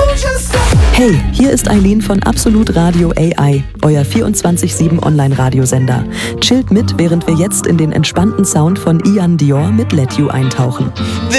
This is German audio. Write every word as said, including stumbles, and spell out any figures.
Hey, hier ist Eileen von Absolut Radio A I, euer vierundzwanzig sieben Online-Radiosender. Chillt mit, während wir jetzt in den entspannten Sound von Ian Dior mit Let You eintauchen.